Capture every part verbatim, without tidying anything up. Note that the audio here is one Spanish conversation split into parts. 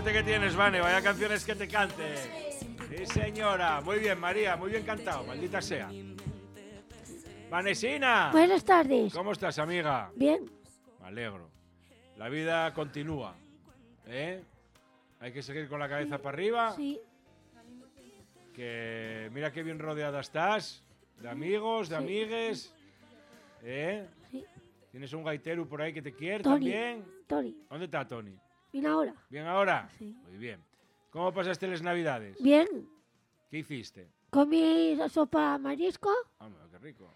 suerte que tienes, Vane. Vaya canciones que te cante. Sí, señora. Muy bien, María. Muy bien cantado. Maldita sea. Vanesina. Buenas tardes. ¿Cómo estás, amiga? Bien. Me alegro. La vida continúa. ¿Eh? Hay que seguir con la cabeza para arriba. Sí. Que mira qué bien rodeada estás. De amigos, de Sí. amigues. ¿Eh? Sí. ¿Tienes un gaitero por ahí que te quiere Tony. también? Tony. ¿Dónde está Tony? ¿Bien ahora? ¿Bien ahora? Sí. Muy bien. ¿Cómo pasaste las navidades? Bien. ¿Qué hiciste? Comí la sopa marisco. Hombre, qué rico.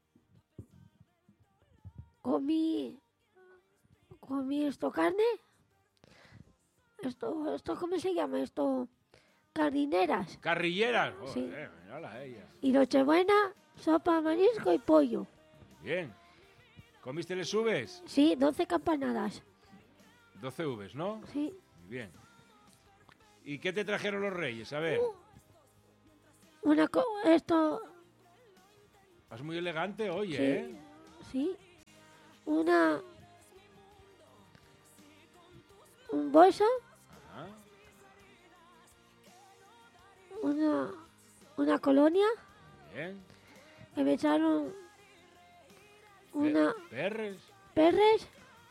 Comí... Comí esto carne. Esto, esto, ¿cómo se llama? Esto... Cardineras. ¿Carrilleras? Joder, Sí. mírala ella. Y Nochebuena, sopa marisco y pollo. Bien. ¿Comiste les uvas? Sí, doce campanadas. doce uvas, ¿no? Sí. Muy bien. ¿Y qué te trajeron los reyes? A ver. Una co esto... Vas muy elegante hoy, Sí. ¿eh? Sí. Una... Un bolso. Ajá. Una... Una colonia. Bien. Que me echaron... Una... Pe- Perres. Perres.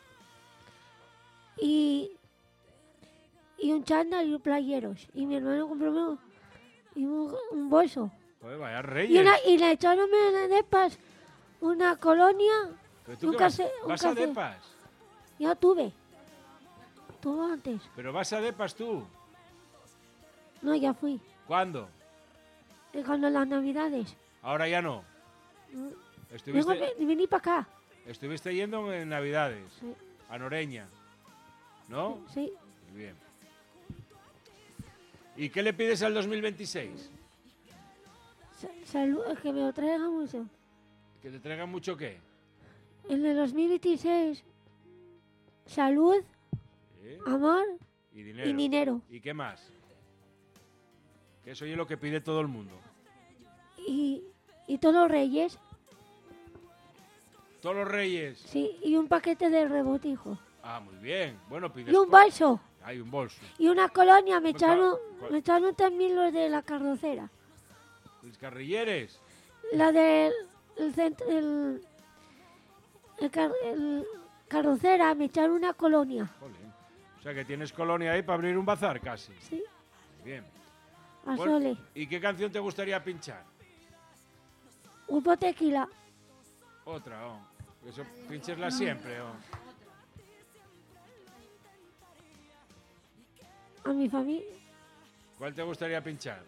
Y... Y un chándal y un playeros. Y mi hermano compró un, y un, un bolso. Joder, vaya Y, reyes. una, y le echaron en depas una colonia. ¿Pero tú un qué vas, case- un vas a café. depas? Ya tuve. Tuvo antes. ¿Pero vas a depas tú? No, ya fui. ¿Cuándo? Y cuando las navidades. Ahora ya no. Vengo, Estuviste, vení para acá. estuviste yendo en navidades. Sí. A Noreña. ¿No? Sí. Muy bien. ¿Y qué le pides al dos mil veintiséis? Sa- Salud, que me lo traigan mucho. ¿Que te traigan mucho qué? En el dos mil veintiséis, salud, ¿Sí? amor Y dinero. y dinero. ¿Y qué más? Que eso es lo que pide todo el mundo. Y, y todos los reyes. Todos los reyes. Sí, y un paquete de rebotijo. Ah, muy bien. Bueno, pides... Y un po- bolso. Hay un bolso. Y una colonia. Me Pues, ¿cuál- echaron, cuál? me echaron también los de la carrocera. Los carrilleres. La del el, cent- el, el car- el carrocera me echaron una colonia. Jolín. O sea que tienes colonia ahí para abrir un bazar casi. Sí, Bien. a Bueno, Sole. ¿y qué canción te gustaría pinchar? Un tequila. Otra, oh. Eso pinchesla siempre, oh. A mi familia. ¿Cuál te gustaría pinchar?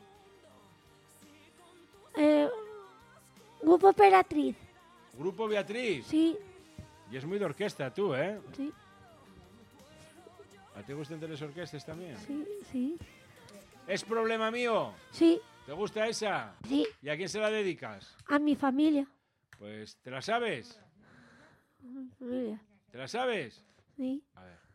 Eh, Grupo Peratriz. Grupo Beatriz. Sí, Y es muy de orquesta tú, ¿eh? sí, ¿A ti te gustan de las orquestas también? sí, sí. ¿Es problema mío? Sí, ¿Te gusta esa? sí. ¿Y a quién se la dedicas? A mi familia. Pues, ¿te la sabes? A mi familia. ¿Te la sabes? Sí. A ver.